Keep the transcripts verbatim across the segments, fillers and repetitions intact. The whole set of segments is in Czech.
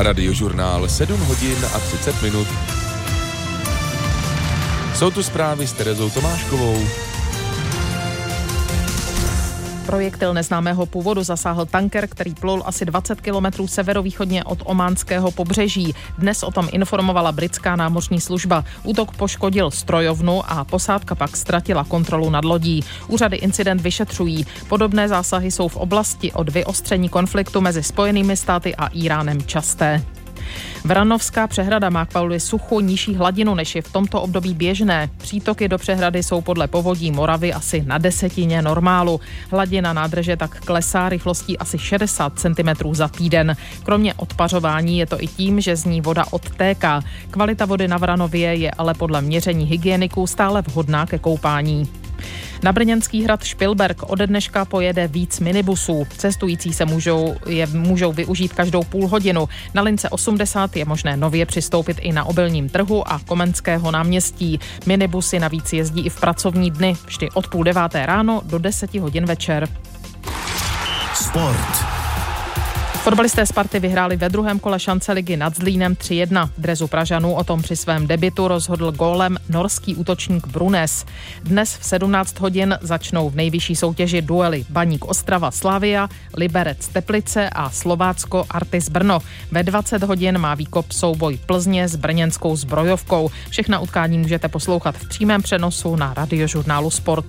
Radiožurnál sedm hodin a třicet minut. Jsou tu zprávy s Terezou Tomáškovou. Projektil neznámého původu zasáhl tanker, který plul asi dvacet kilometrů severovýchodně od ománského pobřeží. Dnes o tom informovala britská námořní služba. Útok poškodil strojovnu a posádka pak ztratila kontrolu nad lodí. Úřady incident vyšetřují. Podobné zásahy jsou v oblasti od vyostření konfliktu mezi Spojenými státy a Íránem časté. Vranovská přehrada má kvůli suchu nižší hladinu, než je v tomto období běžné. Přítoky do přehrady jsou podle povodí Moravy asi na desetině normálu. Hladina nádrže tak klesá rychlostí asi šedesát centimetrů za týden. Kromě odpařování je to i tím, že z ní voda odtéká. Kvalita vody na Vranově je ale podle měření hygieniků stále vhodná ke koupání. Na brněnský hrad Špilberk ode dneška pojede víc minibusů. Cestující se můžou, je, můžou využít každou půl hodinu. Na lince osmdesát je možné nově přistoupit i na Obilním trhu a Komenského náměstí. Minibusy navíc jezdí i v pracovní dny, vždy od půl deváté ráno do deseti hodin večer. Sport. Fotbalisté Sparty vyhráli ve druhém kole šance ligy nad Zlínem tři jedna. V dresu Pražanů o tom při svém debutu rozhodl gólem norský útočník Brunes. Dnes v sedmnáct hodin začnou v nejvyšší soutěži duely Baník Ostrava Slavia, Liberec Teplice a Slovácko Artis Brno. Ve dvacet hodin má výkop souboj Plzně s brněnskou Zbrojovkou. Všechna utkání můžete poslouchat v přímém přenosu na Radiožurnálu Sport.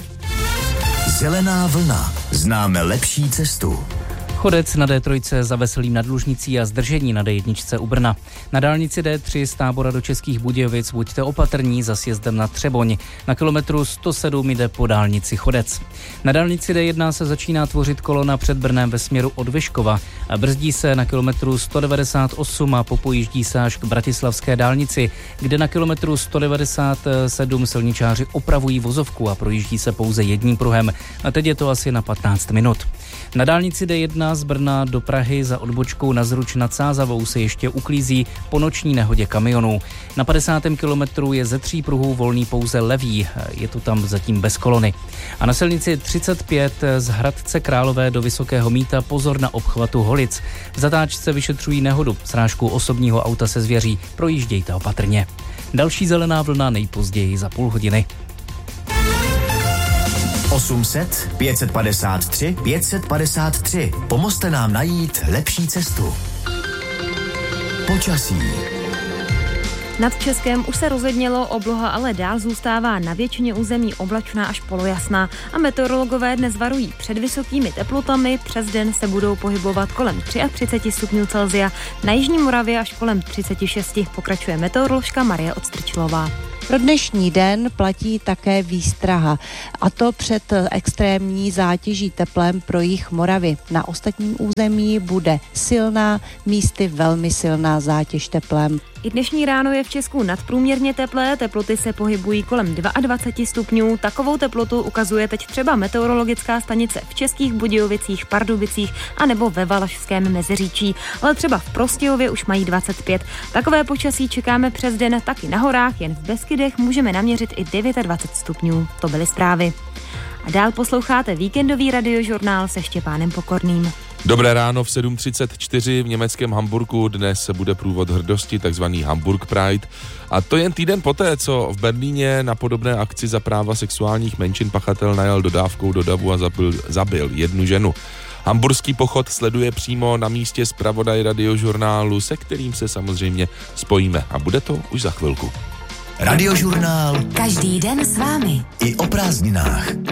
Zelená vlna. Známe lepší cestu. Chodec na D tři za Veselým nad Lužnicí a zdržení na D jedna u Brna. Na dálnici D tři z Tábora do Českých Budějovic buďte opatrní za sjezdem na Třeboň. Na kilometru sto sedm jde po dálnici Chodec. Na dálnici D jedna se začíná tvořit kolona před Brnem ve směru od Vyškova. A brzdí se na kilometru sto devadesát osm a popojíždí se až k bratislavské dálnici, kde na kilometru sto devadesát sedm silničáři opravují vozovku a projíždí se pouze jedním pruhem. A teď je to asi na patnáct minut. Na dálnici D jedna z Brna do Prahy za odbočkou na Zruč nad Sázavou se ještě uklízí po noční nehodě kamionů. Na padesátém kilometru je ze tří pruhů volný pouze levý, je to tam zatím bez kolony. A na silnici třicet pět z Hradce Králové do Vysokého Mýta pozor na obchvatu Holic. V zatáčce vyšetřují nehodu, srážku osobního auta se zvěří, projíždějte opatrně. Další zelená vlna nejpozději za půl hodiny. osm set, pět set padesát tři, pět set padesát tři. Pomozte nám najít lepší cestu. Počasí. Nad Českem už se rozednělo, obloha ale dál zůstává na většině území oblačná až polojasná a meteorologové dnes varují před vysokými teplotami. Přes den se budou pohybovat kolem třicet tři stupňů Celsia, na jižní Moravě až kolem třicet šest. Pokračuje meteoroložka Marie Odstrčilová. Pro dnešní den platí také výstraha, a to před extrémní zátěží teplem pro jih Moravy. Na ostatním území bude silná, místy velmi silná zátěž teplem. I dnešní ráno je v Česku nadprůměrně teplé, teploty se pohybují kolem dvacet dva stupňů. Takovou teplotu ukazuje teď třeba meteorologická stanice v Českých Budějovicích, Pardubicích a nebo ve Valašském Meziříčí. Ale třeba v Prostějově už mají dvacet pět. Takové počasí čekáme přes den taky na horách, jen v Beskydech můžeme naměřit i dvacet devět stupňů. To byly zprávy. A dál posloucháte víkendový radiožurnál se Štěpánem Pokorným. Dobré ráno v sedm třicet čtyři v německém Hamburku. Dnes se bude průvod hrdosti, takzvaný Hamburg Pride. A to jen týden poté, co v Berlíně na podobné akci za práva sexuálních menšin pachatel najel dodávkou do davu a zabil, zabil jednu ženu. Hamburský pochod sleduje přímo na místě zpravodaj radiožurnálu, se kterým se samozřejmě spojíme. A bude to už za chvilku. Radiožurnál. Každý den s vámi. I o prázdninách.